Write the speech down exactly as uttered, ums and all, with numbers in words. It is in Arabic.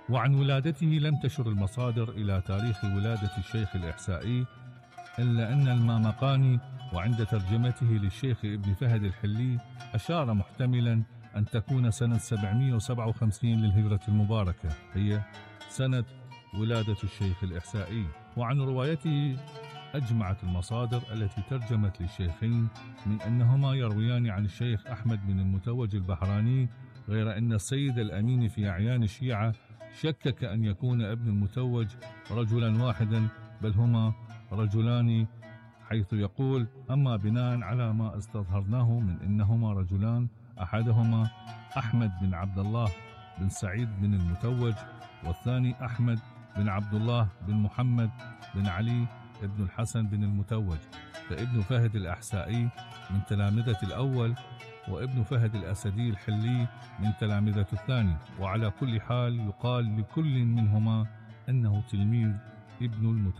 وعن ولادته لم تشر المصادر إلى تاريخ ولادة الشيخ الإحسائي، إلا أن المامقاني وعند ترجمته للشيخ ابن فهد الحلي أشار محتملا أن تكون سنة سبعمائة وسبعة وخمسين للهجرة المباركة، هي سنة ولادة الشيخ الإحسائي. وعن روايته أجمعت المصادر التي ترجمت للشيخين من أنهما يرويان عن الشيخ أحمد بن المتوج البحراني، غير أن السيد الأمين في أعيان الشيعة شكك أن يكون ابن المتوج رجلا واحدا، بل هما رجلان، حيث يقول: أما بناء على ما استظهرناه من أنهما رجلان، أحدهما أحمد بن عبد الله بن سعيد بن المتوج، والثاني أحمد بن عبد الله بن محمد بن علي ابن الحسن بن المتوج، فابن فهد الأحسائي من تلامذة الأول، وابن فهد الأسدي الحلي من تلامذة الثاني. وعلى كل حال يقال لكل منهما أنه تلميذ ابن المتوج.